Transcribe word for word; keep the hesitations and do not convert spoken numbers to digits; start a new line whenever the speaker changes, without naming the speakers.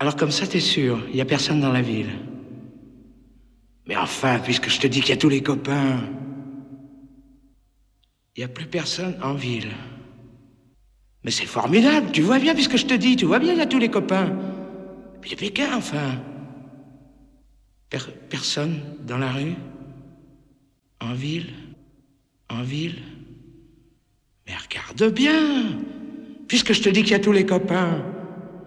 Alors comme ça, t'es sûr, il y a personne dans la ville. Mais enfin, puisque je te dis qu'il y a tous les copains, il n'y a plus personne en ville. Mais c'est formidable, tu vois bien, puisque je te dis, tu vois bien, il y a tous les copains. Puis les Pékins, enfin. Per- personne dans la rue, en ville, en ville. Mais regarde bien, puisque je te dis qu'il y a tous les copains.